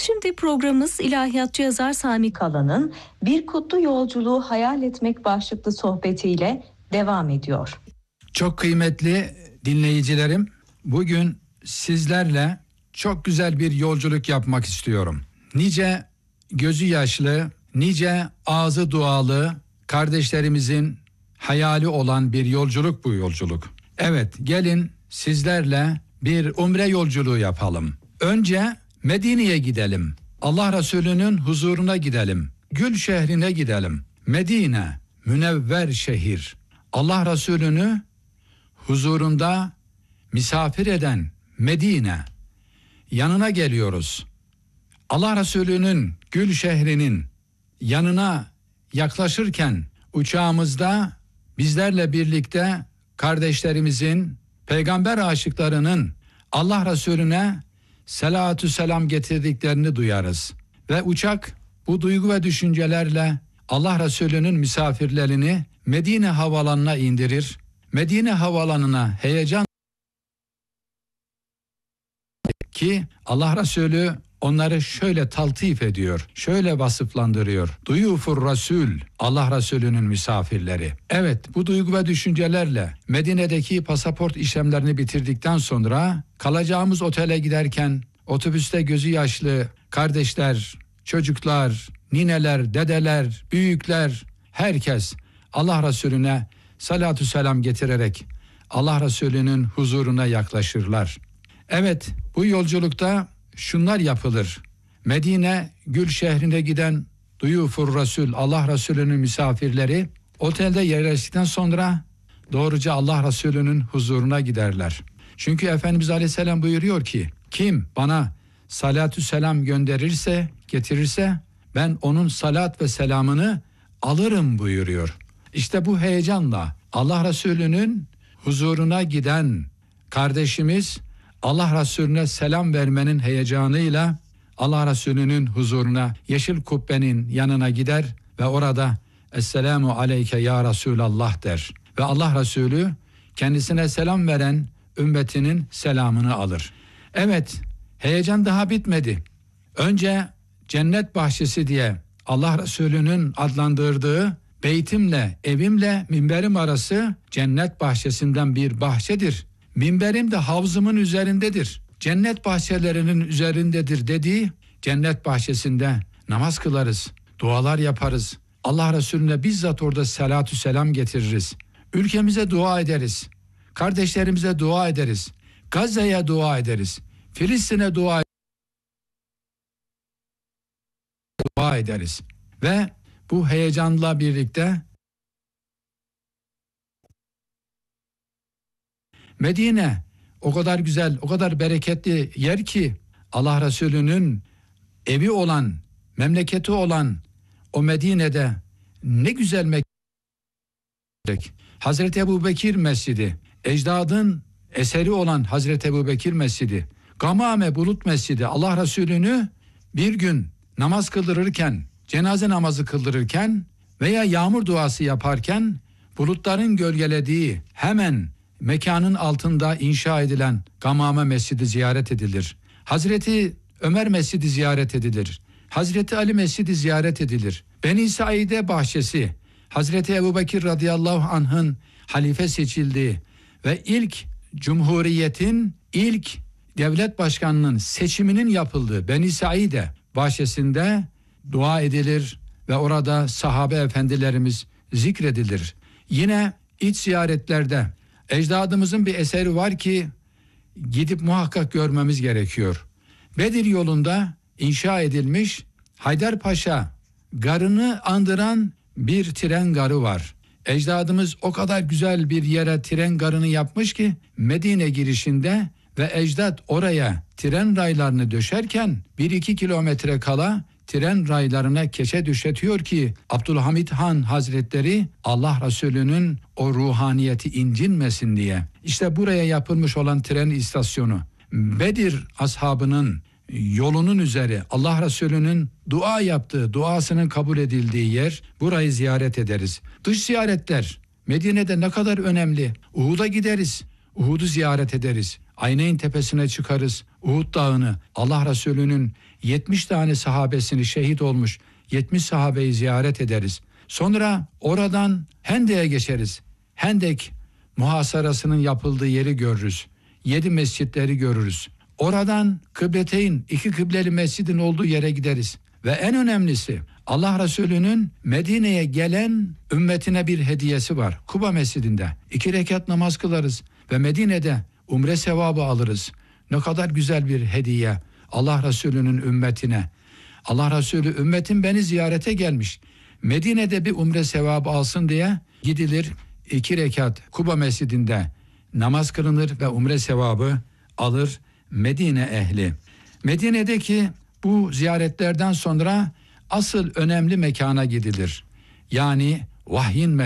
Şimdi programımız ilahiyatçı yazar Sami Kalan'ın Bir Kutlu Yolculuğu Hayal Etmek başlıklı sohbetiyle devam ediyor. Çok kıymetli dinleyicilerim, bugün sizlerle çok güzel bir yolculuk yapmak istiyorum. Nice gözü yaşlı, nice ağzı dualı kardeşlerimizin hayali olan bir yolculuk bu yolculuk. Evet, gelin sizlerle bir umre yolculuğu yapalım. Önce Medine'ye gidelim. Allah Resulü'nün huzuruna gidelim. Gül şehrine gidelim. Medine, münevver şehir. Allah Resulü'nü huzurunda misafir eden Medine. Yanına geliyoruz. Allah Resulü'nün Gül şehrinin yanına yaklaşırken uçağımızda bizlerle birlikte kardeşlerimizin, peygamber aşıklarının Allah Resulüne selatü selam getirdiklerini duyarız. Ve uçak bu duygu ve düşüncelerle Allah Resulü'nün misafirlerini Medine havalanına indirir. Medine havalanına heyecan ki Allah Resulü onları şöyle taltif ediyor, şöyle vasıflandırıyor. Duyufur Resul, Allah Resulü'nün misafirleri. Evet, bu duygu ve düşüncelerle Medine'deki pasaport işlemlerini bitirdikten sonra kalacağımız otele giderken otobüste gözü yaşlı kardeşler, çocuklar, nineler, dedeler, büyükler, herkes Allah Resulüne salatü selam getirerek Allah Resulü'nün huzuruna yaklaşırlar. Evet, bu yolculukta şunlar yapılır. Medine Gül şehrine giden Duyufur Resul, Allah Resulü'nün misafirleri otelde yerleştikten sonra doğruca Allah Resulü'nün huzuruna giderler. Çünkü Efendimiz Aleyhisselam buyuruyor ki, kim bana salatü selam gönderirse, getirirse ben onun salat ve selamını alırım buyuruyor. İşte bu heyecanla Allah Resulü'nün huzuruna giden kardeşimiz Allah Resulüne selam vermenin heyecanıyla Allah Resulü'nün huzuruna yeşil kubbenin yanına gider ve orada Esselamu aleyke ya Resulallah der. Ve Allah Resulü kendisine selam veren ümmetinin selamını alır. Evet, heyecan daha bitmedi. Önce cennet bahçesi diye Allah Resulü'nün adlandırdığı beytimle, evimle minberim arası cennet bahçesinden bir bahçedir. Minberim de havzımın üzerindedir. Cennet bahçelerinin üzerindedir dediği cennet bahçesinde namaz kılarız, dualar yaparız. Allah Resulüne bizzat orada salatü selam getiririz. Ülkemize dua ederiz. Kardeşlerimize dua ederiz. Gazze'ye dua ederiz. Filistin'e dua ederiz. Ve bu heyecanla birlikte Medine o kadar güzel, o kadar bereketli yer ki Allah Resulü'nün evi olan, memleketi olan o Medine'de ne güzel mekan. Hazreti Ebubekir Mescidi, ecdadın eseri olan Hazreti Ebubekir Mescidi, Gamame Bulut Mescidi, Allah Resulü'nü bir gün namaz kıldırırken, cenaze namazı kıldırırken veya yağmur duası yaparken bulutların gölgelediği hemen mekanın altında inşa edilen Gamame Mescidi ziyaret edilir. Hazreti Ömer Mescidi ziyaret edilir. Hazreti Ali Mescidi ziyaret edilir. Beni Saide bahçesi, Hazreti Ebubekir radıyallahu anh'ın halife seçildiği ve ilk Cumhuriyet'in ilk devlet başkanının seçiminin yapıldığı Beni Saide bahçesinde dua edilir ve orada sahabe efendilerimiz zikredilir. Yine iç ziyaretlerde ecdadımızın bir eseri var ki gidip muhakkak görmemiz gerekiyor. Bedir yolunda inşa edilmiş Haydarpaşa garını andıran bir tren garı var. Ecdadımız o kadar güzel bir yere tren garını yapmış ki Medine girişinde ve ecdat oraya tren raylarını döşerken 1-2 kilometre kala tren raylarına keçe düşetiyor ki Abdülhamit Han Hazretleri Allah Resulü'nün o ruhaniyeti incinmesin diye. İşte buraya yapılmış olan tren istasyonu Bedir ashabının yolunun üzeri Allah Resulü'nün dua yaptığı, duasının kabul edildiği yer, burayı ziyaret ederiz. Dış ziyaretler Medine'de ne kadar önemli. Uhud'a gideriz, Uhud'u ziyaret ederiz. Ayneyn tepesine çıkarız, Uhud Dağı'nı, Allah Resulü'nün 70 tane sahabesini şehit olmuş 70 sahabeyi ziyaret ederiz. Sonra oradan Hendek'e geçeriz. Hendek muhasarasının yapıldığı yeri görürüz. 7 mescitleri görürüz. Oradan Kıbleteyn, 2 kıbleli mescidin olduğu yere gideriz. Ve en önemlisi Allah Resulü'nün Medine'ye gelen ümmetine bir hediyesi var. Kuba Mescidinde 2 rekat namaz kılarız ve Medine'de umre sevabı alırız. Ne kadar güzel bir hediye Allah Resulü'nün ümmetine. Allah Resulü ümmetim beni ziyarete gelmiş. Medine'de bir umre sevabı alsın diye gidilir, 2 rekat Kuba Mescidinde namaz kılınır ve umre sevabı alır Medine ehli. Medine'deki bu ziyaretlerden sonra asıl önemli mekana gidilir. Yani vahyin